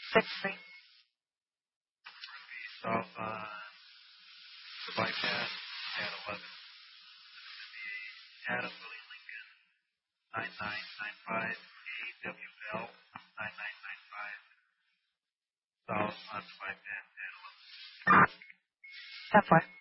6-3. South on the bypass at 11. Adam Willie Lincoln, 9995 AWL 9995. South on the bypass at 11. 10-4.